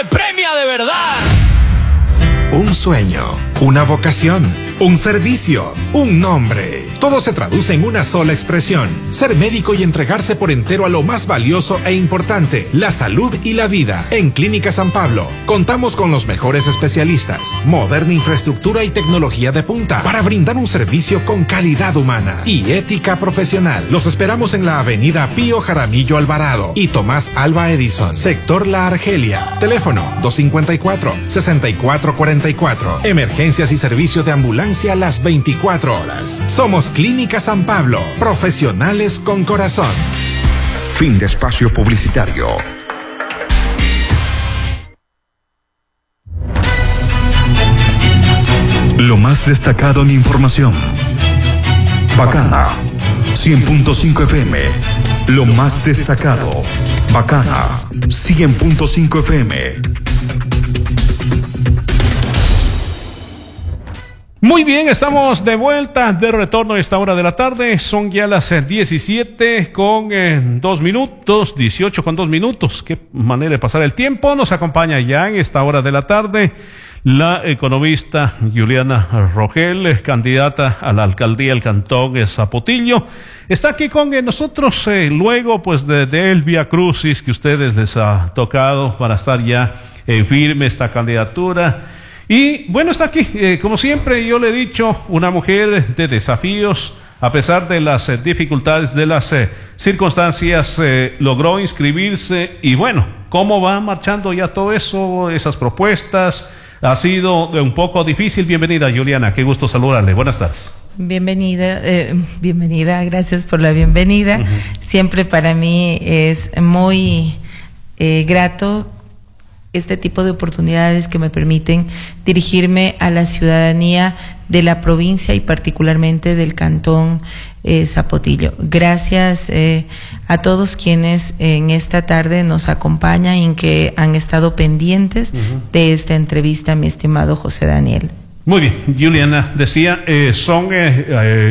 Premia de verdad. Un sueño, una vocación, un servicio, un nombre. Todo se traduce en una sola expresión: ser médico y entregarse por entero a lo más valioso e importante, la salud y la vida. En Clínica San Pablo contamos con los mejores especialistas, moderna infraestructura y tecnología de punta para brindar un servicio con calidad humana y ética profesional. Los esperamos en la avenida Pío Jaramillo Alvarado y Tomás Alva Edison, sector La Argelia. Teléfono 254-6444. Emergencias y servicio de ambulancia las 24 horas. Somos Clínica San Pablo, profesionales con corazón. Fin de espacio publicitario. Lo más destacado en información. Bacana 100.5 FM. Lo más destacado. Bacana 100.5 FM. Muy bien, estamos de vuelta, de retorno a esta hora de la tarde. Son ya las 17 con 2 minutos, 18 con 2 minutos. Qué manera de pasar el tiempo. Nos acompaña ya en esta hora de la tarde la economista Juliana Rogel, candidata a la alcaldía del cantón de Zapotillo. Está aquí con nosotros luego pues de el Vía Crucis que ustedes les ha tocado para estar ya firme esta candidatura. Y bueno, está aquí, como siempre yo le he dicho, una mujer de desafíos. A pesar de las dificultades, de las circunstancias, logró inscribirse. Y bueno, ¿cómo va marchando ya todo eso, esas propuestas? Ha sido un poco difícil. Bienvenida, Juliana, qué gusto saludarle. Buenas tardes. Bienvenida, gracias por la bienvenida. Siempre para mí es muy grato este tipo de oportunidades que me permiten dirigirme a la ciudadanía de la provincia y particularmente del cantón Zapotillo. Gracias a todos quienes en esta tarde nos acompañan y que han estado pendientes de esta entrevista, mi estimado José Daniel. Muy bien, Juliana decía, son